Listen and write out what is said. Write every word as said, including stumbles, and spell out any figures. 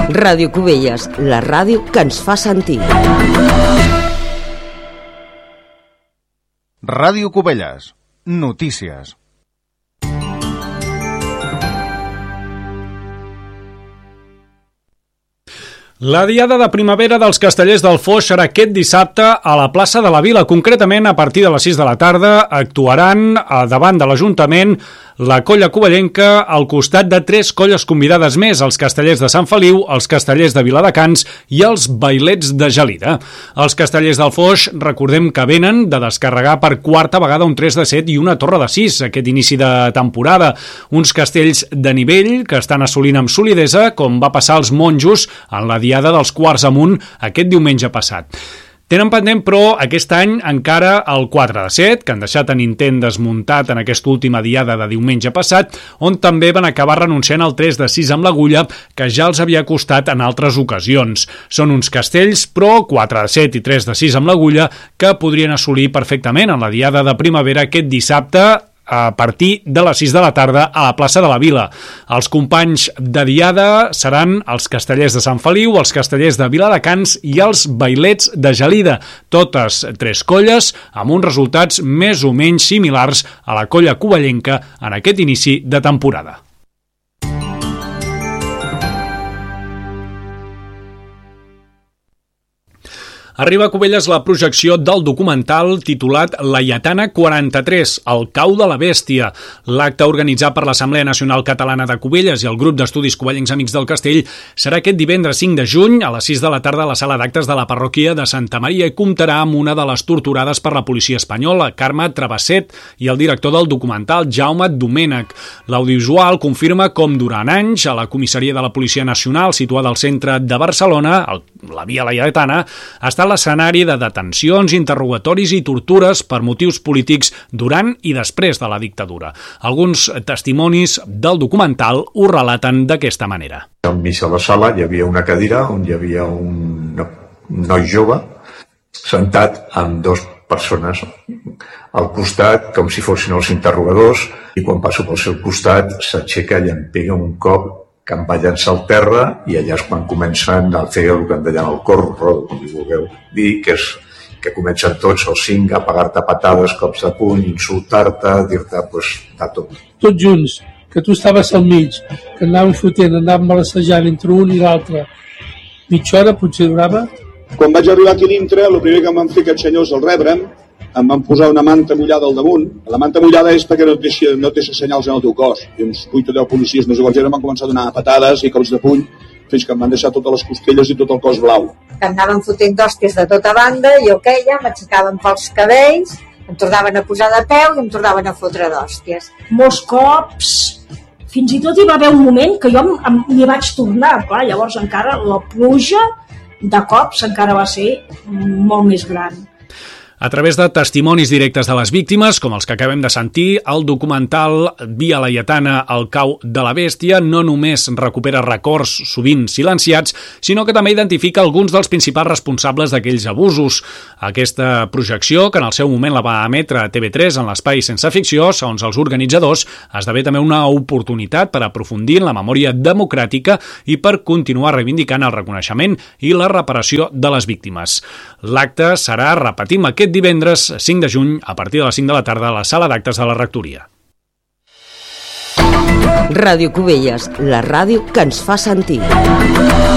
Ràdio Cubelles, la ràdio que ens fa sentir. Ràdio Cubelles, notícies. La diada de primavera dels Castellers del Foix serà aquest dissabte a la plaça de la Vila. Concretament, a partir de les sis de la tarda, actuaran davant de l'Ajuntament la colla covellenca al costat de tres colles convidades més, els Castellers de Sant Feliu, els Castellers de Viladecans i els Vailets de Gelida. Els Castellers del Foix, recordem que venen de descarregar per quarta vegada un tres de set i una torre de sis aquest inici de temporada. Uns castells de nivell que estan assolint amb solidesa, com va passar als monjos en la diada dels quarts amunt aquest diumenge passat. Tenen pendent, però, aquest any encara el quatre de set, que han deixat en intent desmuntat en aquesta última diada de diumenge passat, on també van acabar renunciant al tres de sis amb l'agulla, que ja els havia costat en altres ocasions. Són uns castells, però, quatre de set i tres de sis amb l'agulla, que podrien assolir perfectament en la diada de primavera aquest dissabte, a partir de les sis de la tarda a la plaça de la Vila. Els companys de diada seran els Castellers de Sant Feliu, els Castellers de Viladecans i els Vailets de Gelida, totes tres colles amb uns resultats més o menys similars a la colla covellenca en aquest inici de temporada. Arriba a Cubelles la projecció del documental titulat Laietana quaranta-tres, el cau de la bèstia. L'acte organitzat per l'Assemblea Nacional Catalana de Cubelles i el grup d'estudis covellencs Amics del Castell serà aquest divendres cinc de juny a les sis de la tarda a la sala d'actes de la parròquia de Santa Maria i comptarà amb una de les torturades per la policia espanyola, Carme Travesset, i el director del documental, Jaume Domènech. L'audiovisual confirma com durant anys a la comissaria de la Policia Nacional situada al centre de Barcelona, la Via Laietana, ha estat l'escenari de detencions, interrogatoris i tortures per motius polítics durant i després de la dictadura. Alguns testimonis del documental ho relaten d'aquesta manera. Enmig de la sala hi havia una cadira on hi havia un noi jove sentat amb dues persones al costat, com si fossin els interrogadors, i quan passo pel seu costat s'aixeca i em pega un cop que em va llançar al terra, i allà és quan comencen a fer el que en deien el corro, com li vulgueu dir, que és que comencen tots els cinc a pegar-te patades, cops de puny, insultar-te, dir-te, pues, de tot. Tots junts, que tu estaves al mig, que anàvem fotent, anàvem balassejant entre un i l'altre, mitja hora potser durava. Quan vaig arribar aquí dintre, el primer que em van fer aquests senyors al rebre'm, em van posar una manta mullada al damunt. La manta mullada és perquè no et deixa, no et deixa senyals en el teu cos. I uns vuit o deu policies, no sé quants eren, van començar a donar patades i cops de puny, fins que em van deixar totes les costelles i tot el cos blau. Anaven fotent d'hòsties de tota banda, jo queia, m'aixecaven pels cabells, em tornaven a posar de peu i em tornaven a fotre d'hòsties. Molts cops, fins i tot hi va haver un moment que jo m'hi vaig tornar, clar, llavors encara la pluja de cops encara va ser molt més gran. A través de testimonis directes de les víctimes, com els que acabem de sentir, el documental Via Laietana, el cau de la bèstia, no només recupera records sovint silenciats, sinó que també identifica alguns dels principals responsables d'aquells abusos. Aquesta projecció, que en el seu moment la va emetre a T V tres en l'espai Sense Ficció, segons els organitzadors, esdevé també una oportunitat per aprofundir en la memòria democràtica i per continuar reivindicant el reconeixement i la reparació de les víctimes. L'acte serà, repetim, aquest divendres cinc de juny a partir de les cinc de la tarda a la sala d'actes de la rectoria. Ràdio Cubelles, la ràdio que ens fa sentir.